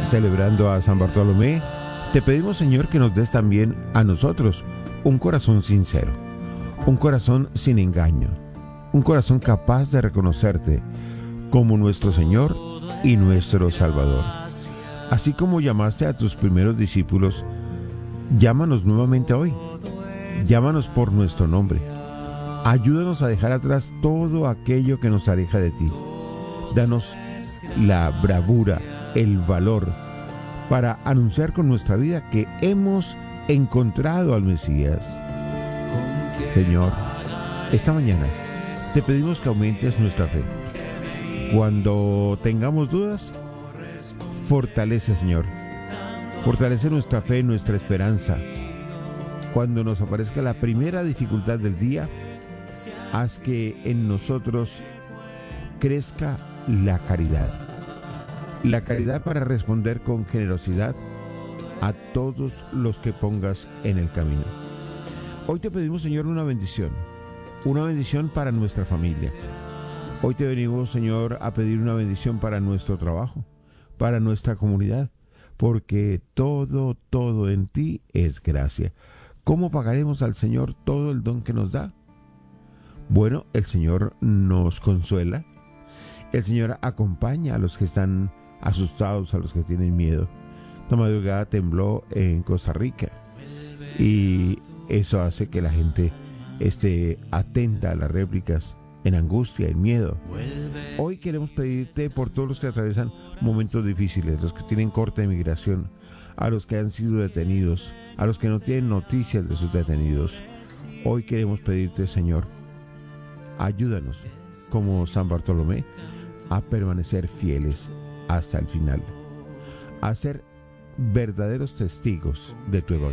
celebrando a San Bartolomé, te pedimos, Señor, que nos des también a nosotros un corazón sincero, un corazón sin engaño, un corazón capaz de reconocerte como nuestro Señor y nuestro Salvador. Así como llamaste a tus primeros discípulos, llámanos nuevamente hoy. Llámanos por nuestro nombre. Ayúdanos a dejar atrás todo aquello que nos aleja de ti. Danos la bravura, el valor para anunciar con nuestra vida que hemos encontrado al Mesías. Señor, esta mañana te pedimos que aumentes nuestra fe. Cuando tengamos dudas, fortalece, Señor. Fortalece nuestra fe, nuestra esperanza. Cuando nos aparezca la primera dificultad del día, haz que en nosotros crezca la caridad. La caridad para responder con generosidad a todos los que pongas en el camino. Hoy te pedimos, Señor, una bendición para nuestra familia. Hoy te venimos, Señor, a pedir una bendición para nuestro trabajo, para nuestra comunidad, porque todo en ti es gracia. ¿Cómo pagaremos al Señor todo el don que nos da? Bueno, el Señor nos consuela, el Señor acompaña a los que están asustados, a los que tienen miedo. La madrugada tembló en Costa Rica y eso hace que la gente esté atenta a las réplicas, en angustia, en miedo. Hoy queremos pedirte por todos los que atraviesan momentos difíciles, los que tienen corte de migración, a los que han sido detenidos, a los que no tienen noticias de sus detenidos. Hoy queremos pedirte, Señor, ayúdanos, como San Bartolomé, a permanecer fieles hasta el final, a ser verdaderos testigos de tu evangelio.